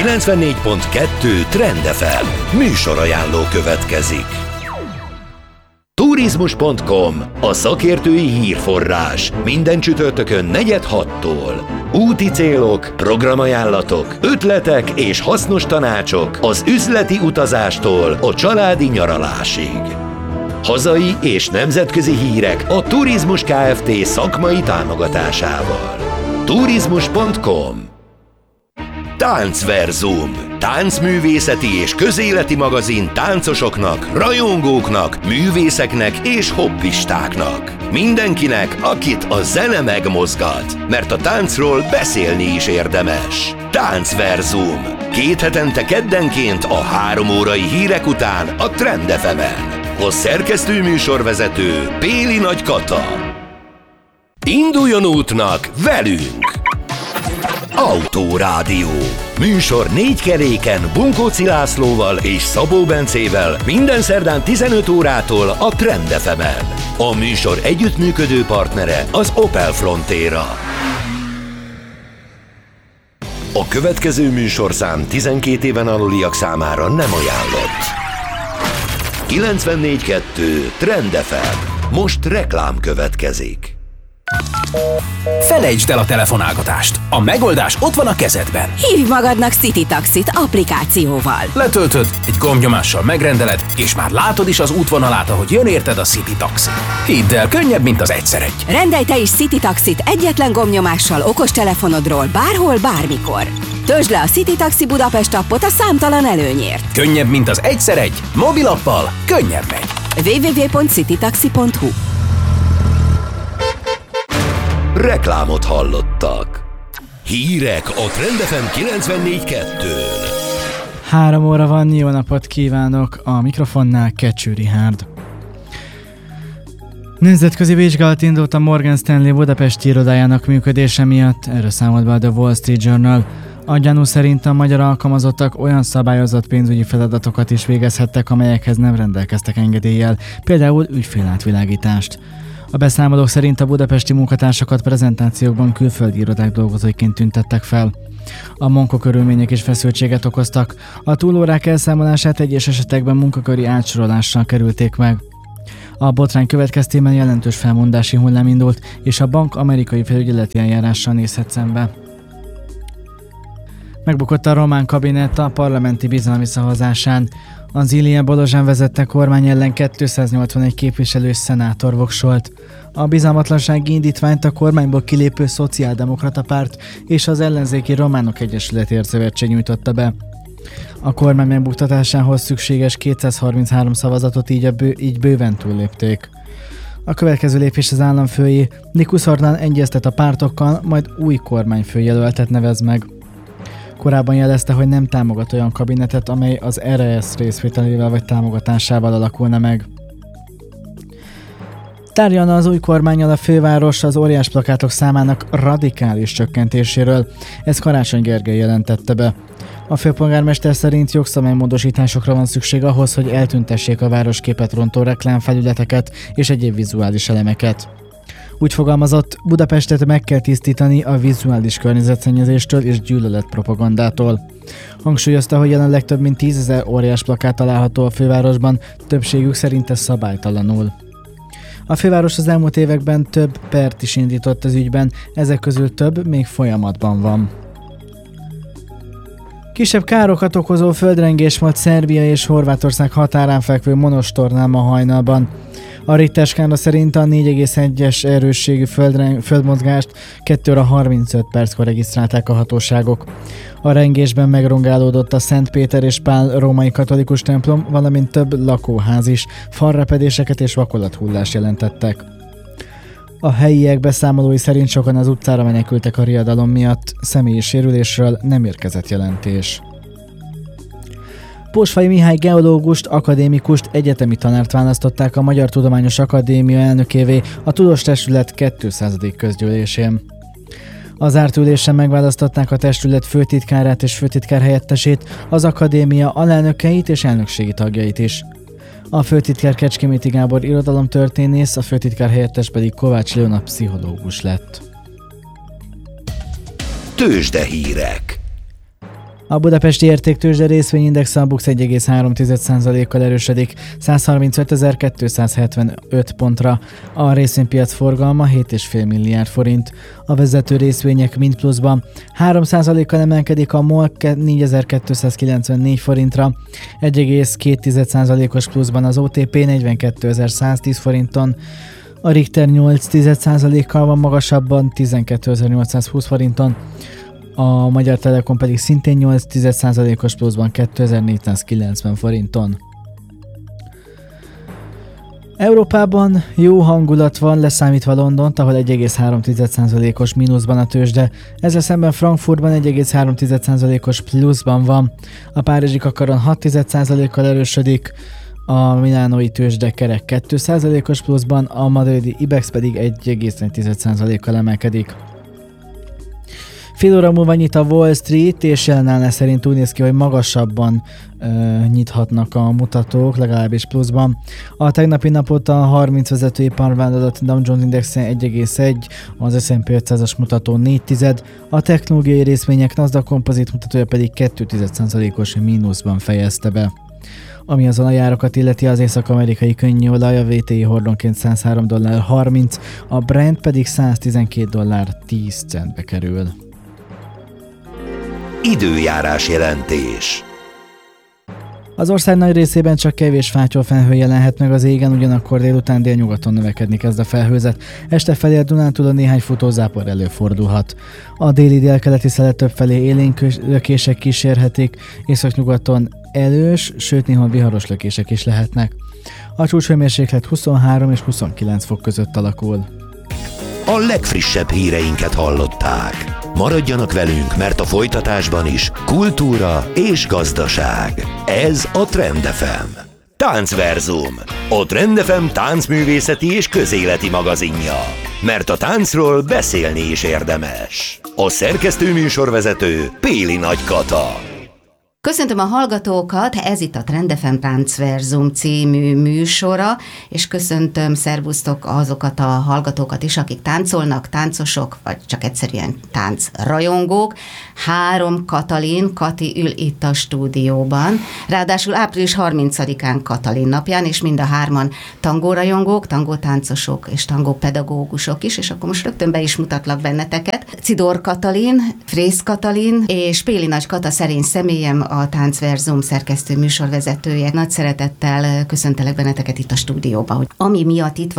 94.2 Trend FM műsorajánló következik. Turizmus.com, a szakértői hírforrás. Minden csütörtökön 4-6-tól. Úti célok, programajánlatok, ötletek és hasznos tanácsok az üzleti utazástól a családi nyaralásig. Hazai és nemzetközi hírek a Turizmus Kft. Szakmai támogatásával. Turizmus.com. Táncverzum. Táncművészeti és közéleti magazin táncosoknak, rajongóknak, művészeknek és hobbistáknak. Mindenkinek, akit a zene megmozgat, mert a táncról beszélni is érdemes. Táncverzum. 2 hetente keddenként a 3 órai hírek után a Trend FM-en. A szerkesztő műsorvezető Péli Nagy Kata. Induljon útnak velünk! Autórádió. Műsor 4 keréken Bunkóci Lászlóval és Szabó Bencével minden szerdán 15 órától a Trend FM-en. A műsor együttműködő partnere az Opel Frontera. A következő műsorszám 12 éven aluliak számára nem ajánlott. 94.2 Trend FM. Most reklám következik. Felejtsd el a telefonálgatást. A megoldás ott van a kezedben. Hívj magadnak City Taxit applikációval. Letöltöd, egy gombnyomással megrendeled, és már látod is az útvonalát, ahogy jön érted a City Taxi. Hidd el, könnyebb, mint az egyszeregy. Rendelj te is City Taxit egyetlen gombnyomással okostelefonodról bárhol, bármikor. Töltsd le a City Taxi Budapest appot a számtalan előnyért. Könnyebb, mint az egyszeregy. Mobilappal könnyebb megy. www.citytaxi.hu. Reklámot hallottak. Hírek a Trend FM 94.2-n. 3 óra van, jó napot kívánok, a mikrofonnál Kecső Richárd. Nemzetközi vizsgálat indult a Morgan Stanley budapesti irodájának működése miatt, erről számolt be a The Wall Street Journal. A gyanú szerint a magyar alkalmazottak olyan szabályozott pénzügyi feladatokat is végezhettek, amelyekhez nem rendelkeztek engedéllyel, például ügyfélátvilágítást. A beszámolók szerint a budapesti munkatársakat prezentációkban külföldi irodák dolgozóiként tüntettek fel. A munkakörülmények is feszültséget okoztak, a túlórák elszámolását egyes esetekben munkaköri átsorolással kerülték meg. A botrány következtében jelentős felmondási hullám indult, és a bank amerikai felügyeleti eljárással nézhet szembe. Megbukott a román kabinet a parlamenti bizalmi szavazásán. Az Ilie Bolozsán vezette kormány ellen 281 képviselő és szenátor voksolt. A bizalmatlansági indítványt a kormányból kilépő Szociáldemokrata Párt és az ellenzéki Románok Egyesületért Szövetség nyújtotta be. A kormány megbuktatásához szükséges 233 szavazatot így bőven túllépték. A következő lépés az államfői. Nikus Orbán egyeztet a pártokkal, majd új kormányfőjelöltet nevez meg. Korábban jelezte, hogy nem támogat olyan kabinetet, amely az RS részvételével vagy támogatásával alakulna meg. Tárgyalna az új kormánnyal a főváros az óriás plakátok számának radikális csökkentéséről. Ez Karácsony Gergely jelentette be. A főpolgármester szerint jogszabálymódosításokra van szükség ahhoz, hogy eltüntessék a városképet rontó reklámfelületeket és egyéb vizuális elemeket. Úgy fogalmazott, Budapestet meg kell tisztítani a vizuális környezetszennyezéstől és gyűlöletpropagandától. Hangsúlyozta, hogy jelenleg több mint 10 000 óriás plakát található a fővárosban, többségük szerinte szabálytalanul. A főváros az elmúlt években több pert is indított az ügyben, ezek közül több még folyamatban van. Kisebb károkat okozó földrengés volt Szerbia és Horvátország határán fekvő Monostornál ma hajnalban. A Richter skála szerint a 4,1-es erősségű földmozgást 2 óra 35 perckor regisztrálták a hatóságok. A rengésben megrongálódott a Szent Péter és Pál római katolikus templom, valamint több lakóház is, falrepedéseket és vakolathullás jelentettek. A helyiek beszámolói szerint sokan az utcára menekültek a riadalom miatt, személyi sérülésről nem érkezett jelentés. Pósfai Mihály geológust, akadémikust, egyetemi tanárt választották a Magyar Tudományos Akadémia elnökévé a Tudós Testület 200. közgyűlésén. Az zárt ülésen megválasztották a testület főtitkárát és főtitkár helyettesét, az akadémia alelnökeit és elnökségi tagjait is. A főtitkár Kecskeméti Gábor irodalomtörténész, a főtitkár helyettes pedig Kovács Leona pszichológus lett. Tőzsdehírek. A A budapesti értéktőzsde részvényindex a BUX 1,3%-kal erősödik, 135.275 pontra. A részvénypiac forgalma 7,5 milliárd forint. A vezető részvények mind pluszban. 3%-kal emelkedik a MOL 4.294 forintra, 1,2%-os pluszban az OTP 42.110 forinton, a Richter 8%-kal van magasabban 12.820 forinton, a Magyar Telekom pedig szintén 8%-os pluszban 2490 forinton. Európában jó hangulat van, leszámítva Londont, ahol 1,3%-os mínuszban a tőzsde, ezzel szemben Frankfurtban 1,3%-os pluszban van, a párizsi kakaron 6%-kal erősödik, a milánói tőzsde kerek 2%-os pluszban, a madridi IBEX pedig 1,1%-kal emelkedik. Fél óra múlva nyit a Wall Street, és jelen szerint úgy néz ki, hogy magasabban nyithatnak a mutatók, legalábbis pluszban. A tegnapi napot a 30 vezetőipar vállalatot Dow Jones Indexen 1,1, az S&P 500-as mutató 4,1, a technológiai részvények Nasdaq Composite mutatója pedig 2,1%-os mínuszban fejezte be. Ami az olajárakat illeti, az észak-amerikai könnyűolaj a WTI hordonként $103.30, a Brent pedig $112.10 kerül. Időjárás jelentés. Az ország nagy részében csak kevés fátyolfelhő jelenhet meg az égen, ugyanakkor délután délnyugaton növekedni kezd a felhőzet. Este felé a Dunántúlon néhány futózápor előfordulhat. A déli délkeleti szelet többfelé élénk lökések kísérhetik, északnyugaton elős, sőt néha viharos lökések is lehetnek. A csúcshőmérséklet 23 és 29 fok között alakul. A legfrissebb híreinket hallották. Maradjanak velünk, mert a folytatásban is kultúra és gazdaság. Ez a Trend FM. Táncverzum. A Trend FM táncművészeti és közéleti magazinja. Mert a táncról beszélni is érdemes. A szerkesztő műsorvezető Péli Nagy Kata. Köszöntöm a hallgatókat, ez itt a Trend FM Táncverzum című műsora, és köszöntöm, szervusztok azokat a hallgatókat is, akik táncolnak, táncosok, vagy csak egyszerűen táncrajongók. 3 Katalin, Kati ül itt a stúdióban, ráadásul április 30-án Katalin napján, és mind a 3-an tangórajongók, tangótáncosok és tangópedagógusok is, és akkor most rögtön be is mutatlak benneteket. Cidor Katalin, Frész Katalin és Péli Nagy Kata szerény személyem, a Táncverzum szerkesztő műsorvezetője. Nagy szeretettel köszöntelek benneteket itt a stúdióban, hogy ami miatt itt